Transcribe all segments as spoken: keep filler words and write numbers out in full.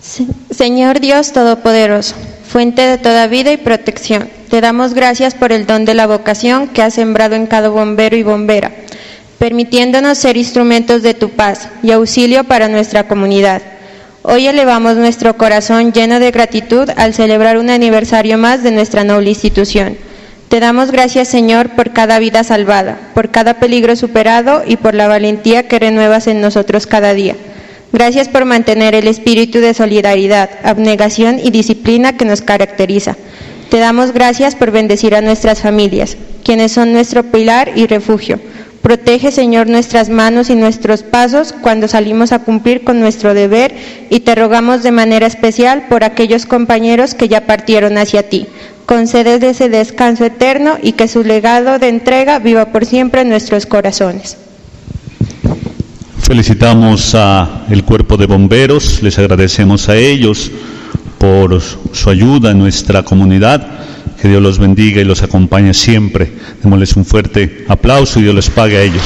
Señor Dios Todopoderoso, fuente de toda vida y protección, te damos gracias por el don de la vocación que has sembrado en cada bombero y bombera, permitiéndonos ser instrumentos de tu paz y auxilio para nuestra comunidad. Hoy elevamos nuestro corazón lleno de gratitud al celebrar un aniversario más de nuestra noble institución. Te damos gracias, Señor, por cada vida salvada, por cada peligro superado y por la valentía que renuevas en nosotros cada día. Gracias por mantener el espíritu de solidaridad, abnegación y disciplina que nos caracteriza. Te damos gracias por bendecir a nuestras familias, quienes son nuestro pilar y refugio. Protege, Señor, nuestras manos y nuestros pasos cuando salimos a cumplir con nuestro deber, y te rogamos de manera especial por aquellos compañeros que ya partieron hacia ti. Concédeles ese descanso eterno y que su legado de entrega viva por siempre en nuestros corazones. Felicitamos al cuerpo de bomberos, les agradecemos a ellos por su ayuda en nuestra comunidad. Que Dios los bendiga y los acompañe siempre. Démosles un fuerte aplauso y Dios les pague a ellos.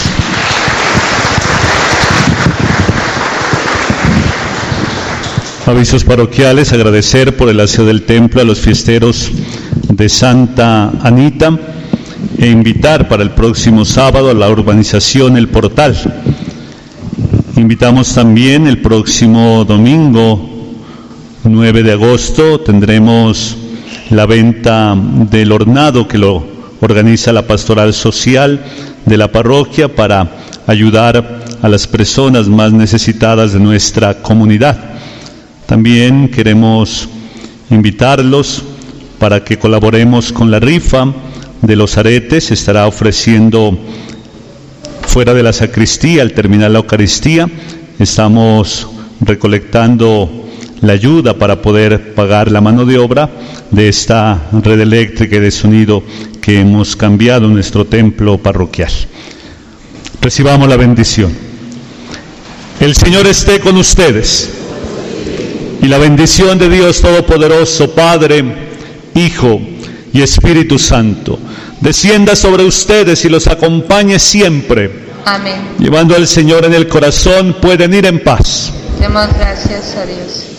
Avisos parroquiales: agradecer por el aseo del templo a los fiesteros de Santa Anita e invitar para el próximo sábado a la urbanización El Portal. Invitamos también el próximo domingo nueve de agosto, tendremos la venta del hornado que lo organiza la Pastoral Social de la parroquia para ayudar a las personas más necesitadas de nuestra comunidad. También queremos invitarlos para que colaboremos con la rifa de los aretes. Se estará ofreciendo fuera de la sacristía al terminar la Eucaristía. Estamos recolectando la ayuda para poder pagar la mano de obra de esta red eléctrica y de sonido que hemos cambiado en nuestro templo parroquial. Recibamos la bendición. El Señor esté con ustedes, y la bendición de Dios Todopoderoso, Padre, Hijo y Espíritu Santo, descienda sobre ustedes y los acompañe siempre. Amén. Llevando al Señor en el corazón, pueden ir en paz. Demos gracias a Dios.